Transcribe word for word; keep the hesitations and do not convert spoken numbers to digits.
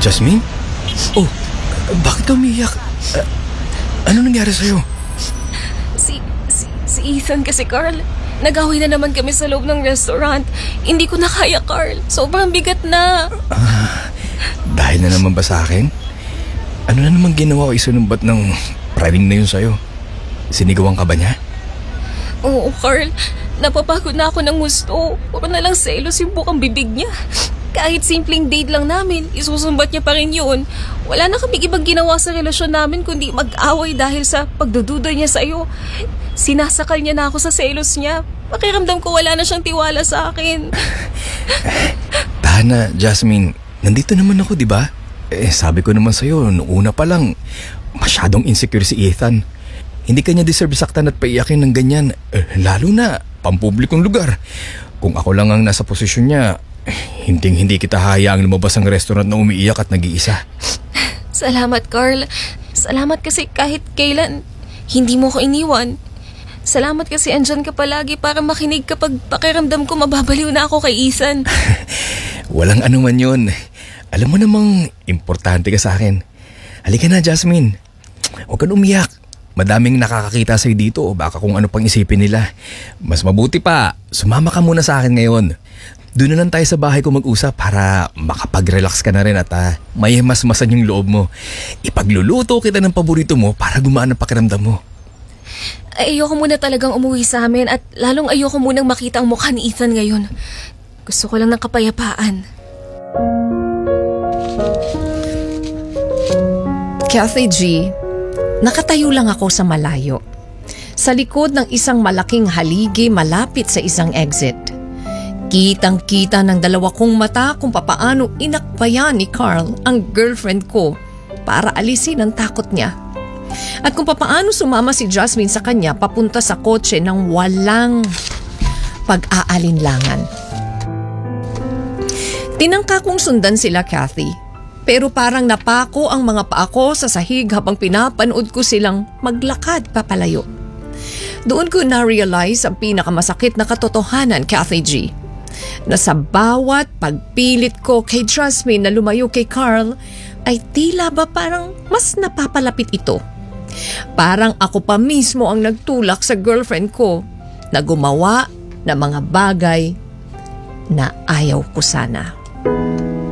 Jasmine? Oh, bakit ka umiiyak? Uh, ano nangyari sa'yo? Si, si, si Ethan kasi, Carl. Nag-away na naman kami sa loob ng restaurant. Hindi ko na kaya, Carl. Sobrang bigat na. Ah, dahil na naman ba sa akin? Ano na naman ginawa o isunumbat ng praning na yun sa'yo? Sinigawan ka ba niya? Oo, Carl. Napapagod na ako ng gusto. Puro na lang selos yung bukang bibig niya. Kahit simpleng date lang namin, isusumbat niya pa rin yun. Wala na kaming ibang ginawa sa relasyon namin kundi mag-away dahil sa pagdududa niya sa'yo. Sinasakal niya na ako sa selos niya. Pakiramdam ko wala na siyang tiwala sa akin. Tahan na, Jasmine. Nandito naman ako, di ba? Eh, sabi ko naman sa'yo, noong una pa lang, masyadong insecure si Ethan. Hindi kanya deserve saktan at paiyakin ng ganyan. Eh, lalo na, pampublikong lugar. Kung ako lang ang nasa posisyon niya, hindi hindi kita hayaang lumabas ang restaurant na umiiyak at nag-iisa. Salamat, Carl. Salamat kasi kahit kailan, hindi mo ko iniwan. Salamat kasi andyan ka palagi para makinig kapag pakiramdam ko mababaliw na ako kay Ethan. Walang anuman yun. Alam mo namang importante ka sa akin. Halika na, Jasmine. Huwag ka na umiyak. Madaming nakakakita sa'yo dito o baka kung ano pang isipin nila. Mas mabuti pa, sumama ka muna sa akin ngayon. Doon na lang tayo sa bahay ko mag-usap para makapag-relax ka na rin at uh, may mas-masan yung loob mo. Ipagluluto kita ng paborito mo para gumaan ang pakiramdam mo. Ayoko muna talagang umuwi sa amin at lalong ayoko munang makita ang mukha ni Ethan ngayon. Gusto ko lang ng kapayapaan. Kathy G, nakatayo lang ako sa malayo. Sa likod ng isang malaking haligi malapit sa isang exit. Kitang-kita ng dalawa kong mata kung papaano inakbayan ni Carl ang girlfriend ko para alisin ang takot niya. At kung papaano sumama si Jasmine sa kanya papunta sa kotse ng walang pag-aalinlangan. Tinangka kong sundan sila, Kathy. Pero parang napako ang mga paa ko sa sahig habang pinapanood ko silang maglakad papalayo. Doon ko na-realize ang pinakamasakit na katotohanan, Kathy G. Na sa bawat pagpilit ko kay Jasmine na lumayo kay Carl ay tila ba parang mas napapalapit ito. Parang ako pa mismo ang nagtulak sa girlfriend ko na gumawa ng mga bagay na ayaw ko sana.